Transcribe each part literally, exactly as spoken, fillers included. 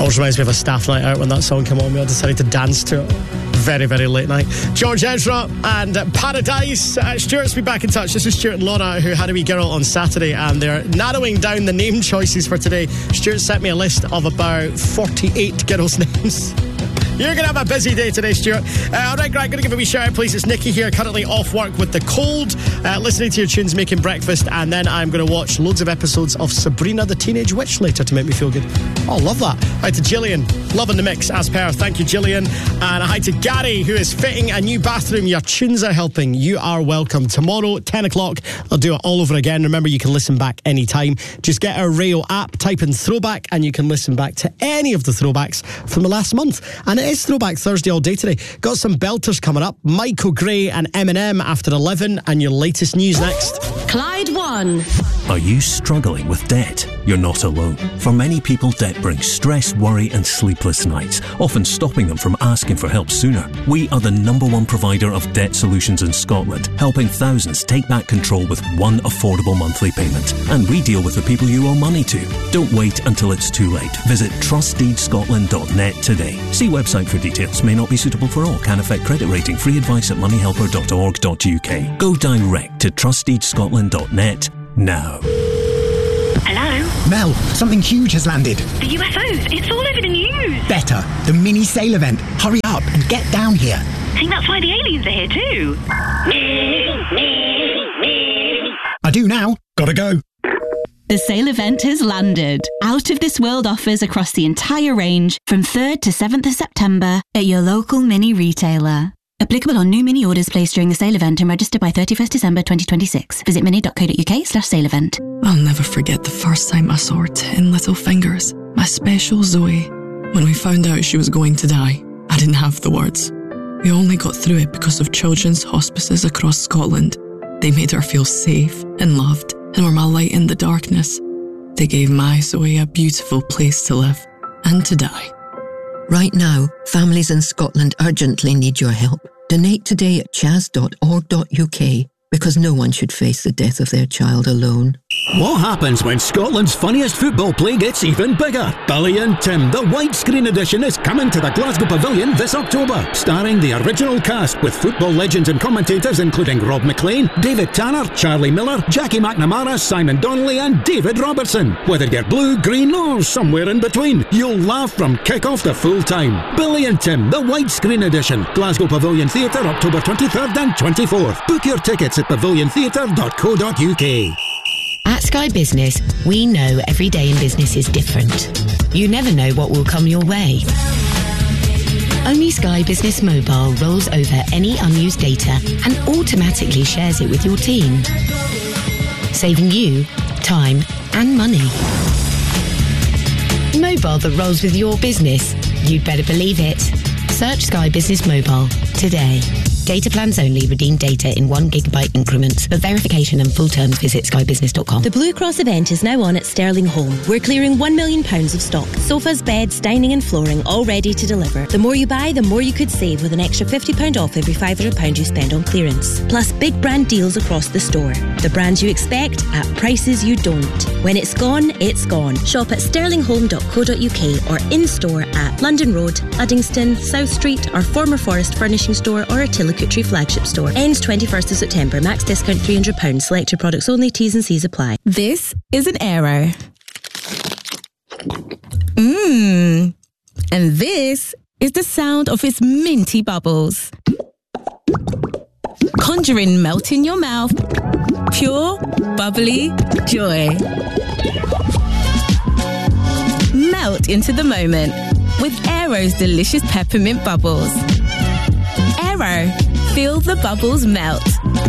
Always reminds me of a staff night out when that song came on. We all decided to dance to it. Very, very late night. George Ezra and Paradise. Uh, Stuart's been back in touch. This is Stuart and Laura, who had a wee girl on Saturday, and they're narrowing down the name choices for today. Stuart sent me a list of about forty-eight girls' names. You're going to have a busy day today, Stuart. Uh, all right, Greg, going to give a wee shout out, please. It's Nikki here, currently off work with the cold, uh, listening to your tunes, making breakfast, and then I'm going to watch loads of episodes of Sabrina the Teenage Witch later to make me feel good. Oh, love that. Hi to Gillian, loving the mix as per. Thank you, Gillian. And hi to Gary, who is fitting a new bathroom. Your tunes are helping. You are welcome. Tomorrow, ten o'clock, I'll do it all over again. Remember, you can listen back anytime. Just get our Rayo app, type in throwback, and you can listen back to any of the throwbacks from the last month. And it is Throwback Thursday all day today. Got some belters coming up. Michael Gray and Eminem after eleven, and your latest news next. Clyde One. Are you struggling with debt? You're not alone. For many people, debt brings stress, worry and sleepless nights, often stopping them from asking for help sooner. We are the number one provider of debt solutions in Scotland, helping thousands take back control with one affordable monthly payment. And we deal with the people you owe money to. Don't wait until it's too late. Visit trust deed scotland dot net today. See website for details. May not be suitable for all. Can affect credit rating. Free advice at money helper dot org dot u k. Go direct to trust deed scotland dot net now. Hello? Mel, something huge has landed. The U F Os. It's all over the news. Better. The mini sale event. Hurry up and get down here. I think that's why the aliens are here too. I do now. Gotta go. The sale event has landed. Out of this world offers across the entire range from third to seventh of September at your local mini retailer. Applicable on new mini orders placed during the sale event and registered by thirty-first December twenty twenty-six. Visit mini dot co dot u k slash sale event. I'll never forget the first time I saw her ten little fingers, my special Zoe. When we found out she was going to die, I didn't have the words. We only got through it because of children's hospices across Scotland. They made her feel safe and loved and were my light in the darkness. They gave my Zoe a beautiful place to live and to die. Right now, families in Scotland urgently need your help. Donate today at chas dot org dot u k because no one should face the death of their child alone. What happens when Scotland's funniest football play gets even bigger? Billy and Tim, the widescreen edition, is coming to the Glasgow Pavilion this October, starring the original cast with football legends and commentators including Rob McLean, David Tanner, Charlie Miller, Jackie McNamara, Simon Donnelly and David Robertson. Whether you're blue, green or somewhere in between, you'll laugh from kick-off to full-time. Billy and Tim, the widescreen edition, Glasgow Pavilion Theatre, October twenty-third and twenty-fourth. Book your tickets at pavilion theatre dot co dot u k. At Sky Business, we know every day in business is different. You never know what will come your way. Only Sky Business Mobile rolls over any unused data and automatically shares it with your team, saving you time and money. Mobile that rolls with your business. You'd better believe it. Search Sky Business Mobile today. Data plans only. Redeem data in one gigabyte increments. For verification and full terms, visit sky business dot com. The Blue Cross event is now on at Sterling Home. We're clearing one million pounds of stock. Sofas, beds, dining and flooring all ready to deliver. The more you buy, the more you could save with an extra fifty pounds off every five hundred pounds you spend on clearance. Plus big brand deals across the store. The brands you expect at prices you don't. When it's gone, it's gone. Shop at sterling home dot co dot u k or in-store at London Road, Uddingston, South Street, our former Forest Furnishing Store or our Tillicootree flagship store. Ends twenty-first of September. Max discount three hundred pounds. Selected products only. T's and C's apply. This is an Aero. Mmm. And this is the sound of its minty bubbles. Conjuring melt in your mouth. Pure, bubbly joy. Melt into the moment with Aero's delicious peppermint bubbles. Aero. Feel the bubbles melt.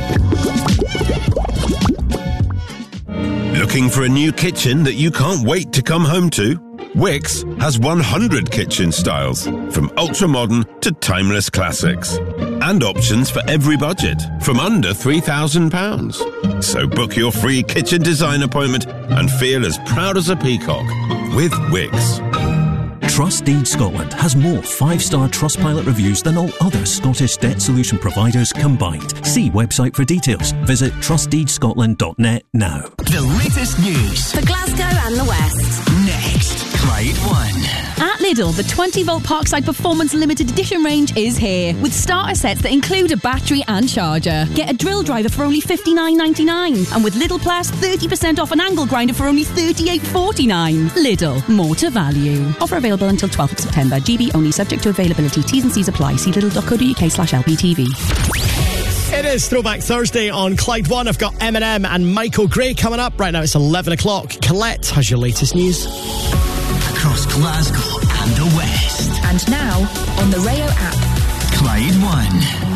Looking for a new kitchen that you can't wait to come home to? Wix has one hundred kitchen styles, from ultra-modern to timeless classics. And options for every budget, from under three thousand pounds. So book your free kitchen design appointment and feel as proud as a peacock with Wix. Trust Deed Scotland has more five-star Trustpilot reviews than all other Scottish debt solution providers combined. See website for details. Visit trust deed scotland dot net now. The latest news For Glasgow and the West. next. Clyde One. At the Lidl, the twenty volt Parkside Performance Limited Edition range is here, with starter sets that include a battery and charger. Get a drill driver for only fifty-nine ninety-nine, and with Lidl Plus, thirty percent off an angle grinder for only thirty-eight forty-nine. Lidl, more to value. Offer available until twelfth of September. G B only, subject to availability. T's and C's apply. See lidl dot co dot uk slash L P T V. It is Throwback Thursday on Clyde One. I've got Eminem and Michael Gray coming up. Right now it's eleven o'clock. Colette has your latest news. Across Glasgow and the West. And now on the Rayo app. Clyde One.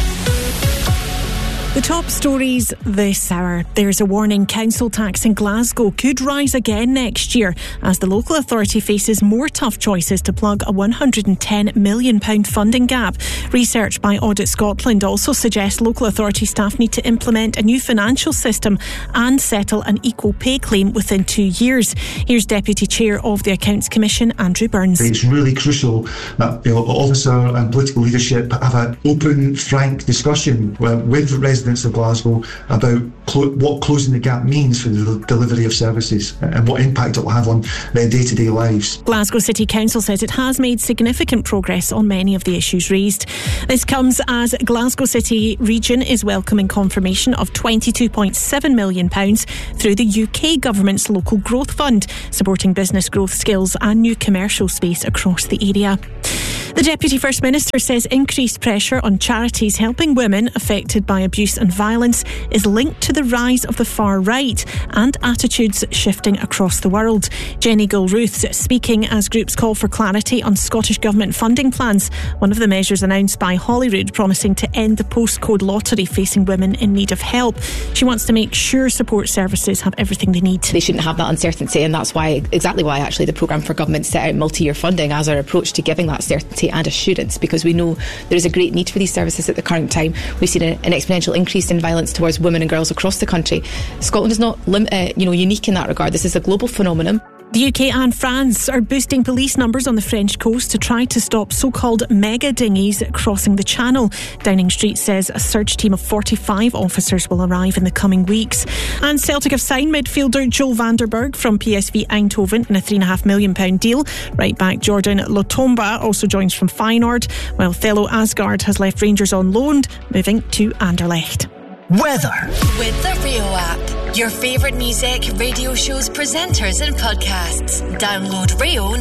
The top stories this hour. There's a warning council tax in Glasgow could rise again next year as the local authority faces more tough choices to plug a one hundred ten million pounds funding gap. Research by Audit Scotland also suggests local authority staff need to implement a new financial system and settle an equal pay claim within two years. Here's Deputy Chair of the Accounts Commission, Andrew Burns. It's really crucial that, you know, officer and political leadership have an open, frank discussion with residents of Glasgow about clo- what closing the gap means for the delivery of services and what impact it will have on their day-to-day lives. Glasgow City Council says it has made significant progress on many of the issues raised. This comes as Glasgow City Region is welcoming confirmation of twenty-two point seven million pounds through the U K Government's Local Growth Fund, supporting business growth, skills and new commercial space across the area. The Deputy First Minister says increased pressure on charities helping women affected by abuse and violence is linked to the rise of the far right and attitudes shifting across the world. Jenny Gilruth speaking as groups call for clarity on Scottish Government funding plans, one of the measures announced by Holyrood promising to end the postcode lottery facing women in need of help. She wants to make sure support services have everything they need. They shouldn't have that uncertainty, and that's why exactly why actually the programme for government set out multi-year funding as our approach to giving that certainty and assurance, because we know there is a great need for these services at the current time. We've seen a, an exponential increase in violence towards women and girls across the country. Scotland is not lim- uh, you know, unique in that regard. This is a global phenomenon. The U K and France are boosting police numbers on the French coast to try to stop so-called mega dinghies crossing the Channel. Downing Street says a search team of forty-five officers will arrive in the coming weeks. And Celtic have signed midfielder Joel van der Berg from P S V Eindhoven in a three point five million pounds deal. Right back Jordan Lotomba also joins from Feyenoord, while fellow Asgard has left Rangers on loan, moving to Anderlecht. Weather. With the Rio app, your favourite music, radio shows, presenters and podcasts. Download Rio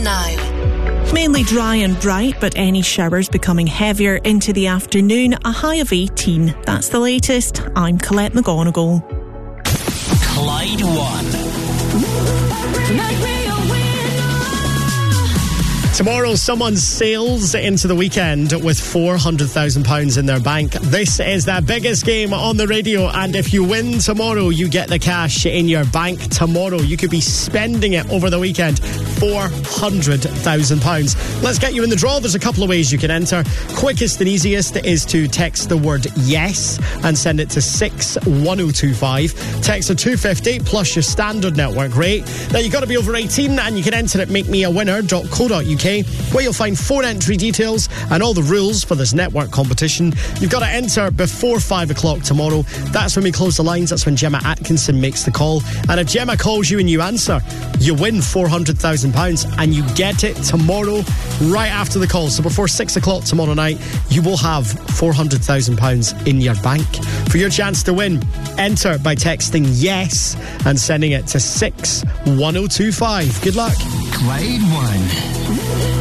now. Mainly dry and bright, but any showers becoming heavier into the afternoon, a high of eighteen. That's the latest. I'm Colette McGonigal. Clyde One. Tomorrow, someone sails into the weekend with four hundred thousand pounds in their bank. This is the biggest game on the radio, and if you win tomorrow, you get the cash in your bank tomorrow. You could be spending it over the weekend. four hundred thousand pounds. Let's get you in the draw. There's a couple of ways you can enter. Quickest and easiest is to text the word yes and send it to six one oh two five. Text a two fifty plus your standard network rate. Now, you've got to be over eighteen, and you can enter at make me a winner dot co dot uk, where you'll find four entry details and all the rules for this network competition. You've got to enter before five o'clock tomorrow. That's when we close the lines. That's when Gemma Atkinson makes the call. And if Gemma calls you and you answer, you win four hundred thousand pounds, and you get it tomorrow right after the call. So before six o'clock tomorrow night, you will have four hundred thousand pounds in your bank. For your chance to win, enter by texting yes and sending it to six one oh two five. Good luck. Clyde One.